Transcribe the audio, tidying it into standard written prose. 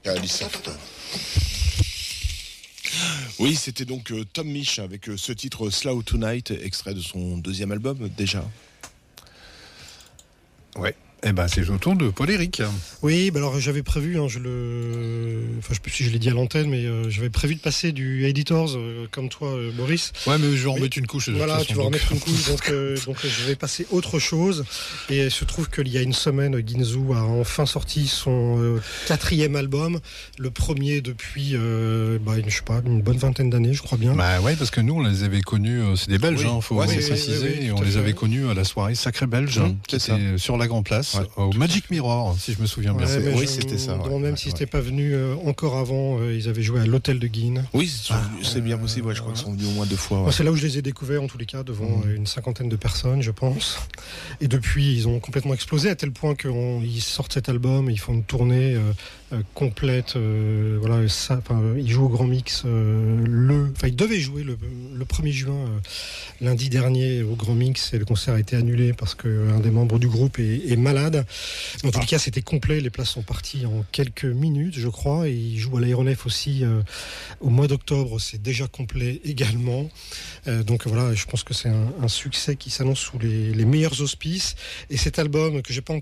Oui, c'était donc Tom Misch avec ce titre Slow Tonight, extrait de son deuxième album déjà. Ouais. Eh ben, c'est au tour de Paul-Éric. Oui, bah alors j'avais prévu, je sais plus si je l'ai dit à l'antenne, mais j'avais prévu de passer du Editors comme toi, Boris. Ouais, mais je vais en remettre une couche. Voilà, tu vas remettre une couche, donc je vais passer autre chose. Et il se trouve qu'il y a une semaine, Ginzu a enfin sorti son 4e album, le premier depuis, une bonne vingtaine d'années, je crois bien. Bah ouais, parce que nous, on les avait connus, c'est des Belges, faut préciser, oui, et on les avait connus à la soirée Sacré Belge, qui était sur la Grand Place. Au Magic Mirror, si je me souviens bien. Oui, c'était ça. Même si c'était pas venu encore avant, ils avaient joué à l'Hôtel de Guine. Oui, c'est bien possible. Je crois qu'ils sont venus au moins 2 fois. C'est là où je les ai découverts, en tous les cas, devant une 50aine de personnes, je pense. Et depuis, ils ont complètement explosé à tel point qu'ils sortent cet album, ils font une tournée complète. Ils jouent au Grand Mix. Ils devaient jouer le 1er juin, lundi dernier, au Grand Mix, et le concert a été annulé parce qu'un des membres du groupe est malade. En tous les cas, c'était complet. Les places sont parties en quelques minutes, je crois. Et ils jouent à l'Aéronef aussi au mois d'octobre. C'est déjà complet également. Donc voilà, je pense que c'est un succès qui s'annonce sous les meilleurs auspices. Et cet album que j'ai pas